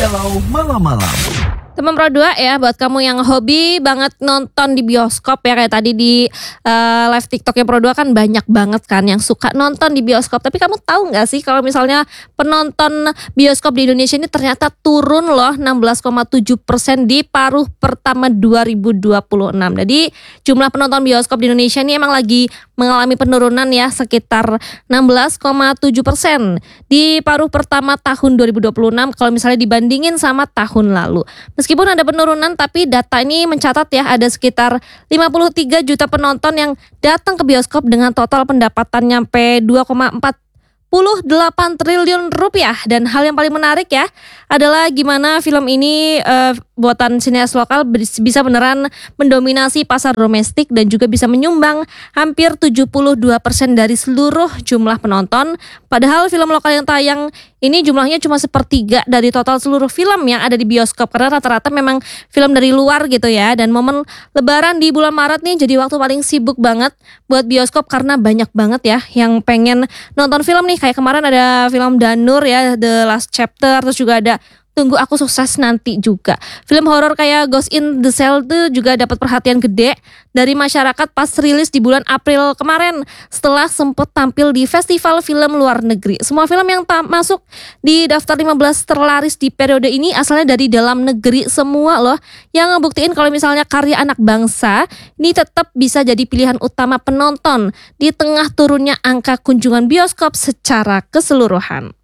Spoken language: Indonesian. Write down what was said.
Galau Malam-Malam. Teman Pro 2 ya, buat kamu yang hobi banget nonton di bioskop ya, kayak tadi di live TikToknya Pro 2 kan banyak banget kan yang suka nonton di bioskop. Tapi kamu tahu nggak sih kalau misalnya penonton bioskop di Indonesia ini ternyata turun loh 16,7% di paruh pertama 2026. Jadi jumlah penonton bioskop di Indonesia ini emang lagi mengalami penurunan ya, sekitar 16,7% di paruh pertama tahun 2026 kalau misalnya dibandingin sama tahun lalu. Meskipun ada penurunan, tapi data ini mencatat ya ada sekitar 53 juta penonton yang datang ke bioskop dengan total pendapatan nyampe 2,48 triliun rupiah. Dan hal yang paling menarik ya adalah gimana film ini buatan sineas lokal bisa beneran mendominasi pasar domestik dan juga bisa menyumbang hampir 72% dari seluruh jumlah penonton. Padahal film lokal yang tayang ini jumlahnya cuma sepertiga dari total seluruh film yang ada di bioskop, karena rata-rata memang film dari luar gitu ya. Dan momen lebaran di bulan Maret nih jadi waktu paling sibuk banget buat bioskop karena banyak banget ya yang pengen nonton film nih. Kayak kemarin ada film Danur ya, The Last Chapter, terus juga ada Tunggu Aku Sukses Nanti juga. Film horor kayak Ghost in the Shell tuh juga dapat perhatian gede dari masyarakat pas rilis di bulan April kemarin setelah sempat tampil di festival film luar negeri. Semua film yang masuk di daftar 15 terlaris di periode ini asalnya dari dalam negeri semua loh, yang ngebuktiin kalau misalnya karya anak bangsa ini tetap bisa jadi pilihan utama penonton di tengah turunnya angka kunjungan bioskop secara keseluruhan.